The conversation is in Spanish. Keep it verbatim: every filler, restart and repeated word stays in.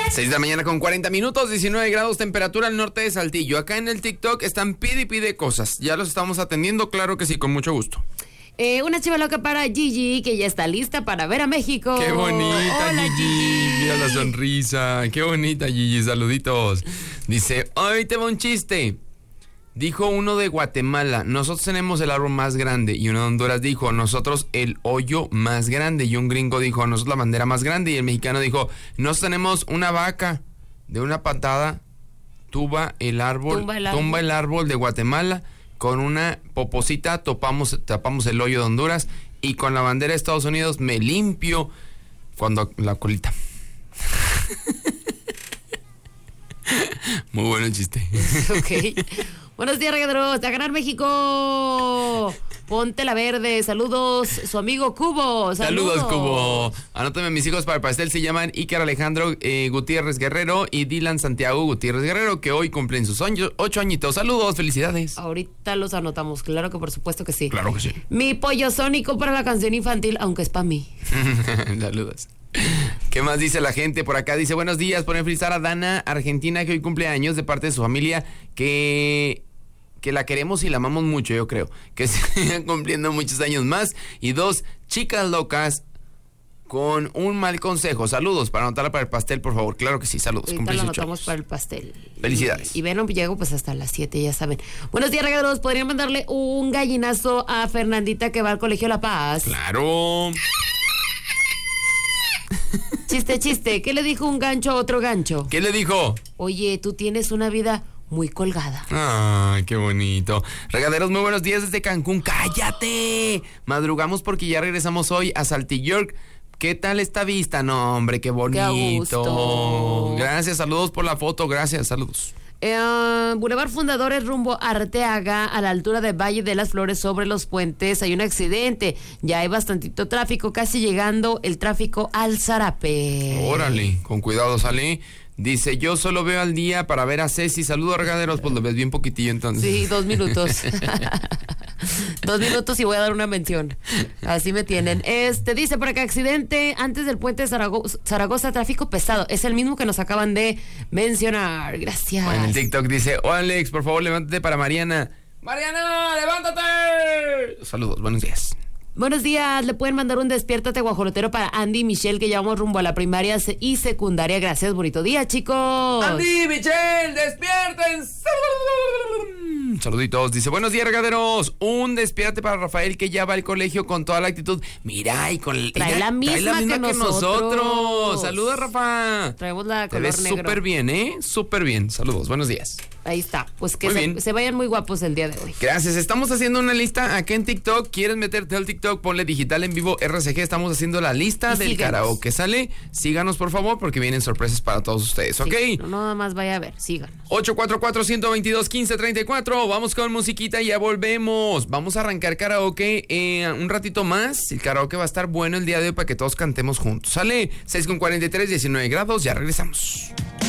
seis de la mañana con cuarenta minutos, diecinueve grados, temperatura al norte de Saltillo. Acá en el TikTok están pide y pide cosas. Ya los estamos atendiendo, claro que sí, con mucho gusto. Eh, una chiva loca para Gigi, que ya está lista para ver a México. ¡Qué bonita, Hola, Gigi! Gigi. Mira la sonrisa. ¡Qué bonita, Gigi! Saluditos. Dice, hoy te va un chiste. Dijo uno de Guatemala, nosotros tenemos el árbol más grande. Y uno de Honduras dijo, nosotros el hoyo más grande. Y un gringo dijo, nosotros la bandera más grande. Y el mexicano dijo, nosotros tenemos una vaca. De una patada, tuba el árbol, tumba el árbol, tumba el árbol de Guatemala. Con una poposita topamos, tapamos el hoyo de Honduras. Y con la bandera de Estados Unidos me limpio cuando la colita. Muy bueno el chiste. Ok. Buenos días, regaderos. ¡A ganar México! Ponte la verde. Saludos, su amigo Cubo. Saludos, Saludos Cubo. Anótame a mis hijos para el pastel. Se llaman Iker Alejandro eh, Gutiérrez Guerrero y Dylan Santiago Gutiérrez Guerrero, que hoy cumplen sus ocho, ocho añitos. Saludos, felicidades. Ahorita los anotamos. Claro que por supuesto que sí. Claro que sí. Mi pollo sónico para la canción infantil, aunque es para mí. Saludos. ¿Qué más dice la gente por acá? Dice, buenos días, ponen felicitar a Dana, Argentina, que hoy cumple años, de parte de su familia, que... que la queremos y la amamos mucho, yo creo. Que sigan cumpliendo muchos años más. Y dos, chicas locas con un mal consejo. Saludos, para anotarla para el pastel, por favor. Claro que sí, saludos. Ahorita la anotamos para el pastel. Felicidades. Y, y Venom llego pues hasta las siete, ya saben. Buenos días, regalos. ¿Podrían mandarle un gallinazo a Fernandita, que va al Colegio La Paz? Claro. Chiste, chiste. ¿Qué le dijo un gancho a otro gancho? ¿Qué le dijo? Oye, tú tienes una vida muy colgada. Ay, qué bonito. Regaderos, muy buenos días desde Cancún. ¡Cállate! Madrugamos porque ya regresamos hoy a Saltillo. ¿Qué tal esta vista? No, hombre, qué bonito. Qué a gusto. Gracias, saludos por la foto. Gracias, saludos. Eh, Boulevard Fundadores rumbo a Arteaga, a la altura de Valle de las Flores, sobre los puentes, hay un accidente. Ya hay bastantito tráfico, casi llegando el tráfico al Zarape. Órale, con cuidado, sale. Dice, yo solo veo al día para ver a Ceci. Saludos, regaderos, pues lo ves bien poquitillo entonces. Sí, dos minutos. Dos minutos y voy a dar una mención. Así me tienen. Este, dice por acá, accidente antes del puente de Zaragoza, Zaragoza, tráfico pesado. Es el mismo que nos acaban de mencionar. Gracias. Bueno, en TikTok dice, oh Alex, por favor, levántate para Mariana. ¡Mariana, levántate! Saludos, buenos días. Buenos días, le pueden mandar un despiértate guajolotero para Andy y Michelle, que llevamos rumbo a la primaria y secundaria. Gracias, bonito día, chicos. Andy, Michelle, despierten. Saluditos, dice, buenos días, regaderos. Un despiértate para Rafael, que ya va al colegio con toda la actitud. Mira, y con el, trae, mira, la misma trae la misma que, que nosotros. nosotros. Saludos, Rafa. Traemos la Te color ves negro. súper bien, ¿eh? Súper bien. Saludos, buenos días. Ahí está, pues que se, se vayan muy guapos el día de hoy. Gracias, estamos haciendo una lista aquí en TikTok. ¿Quieres meterte al TikTok? Ponle Digital en Vivo R C G. Estamos haciendo la lista y del síganos. Karaoke. ¿Sale? Síganos, por favor, porque vienen sorpresas para todos ustedes, ¿ok? Sí, no, nada más vaya a ver, síganos. ocho cuatro cuatro, uno dos dos, uno cinco tres cuatro. Vamos con musiquita y ya volvemos. Vamos a arrancar karaoke eh, un ratito más. El karaoke va a estar bueno el día de hoy para que todos cantemos juntos. ¿Sale? seis con cuarenta y tres, diecinueve grados. Ya regresamos.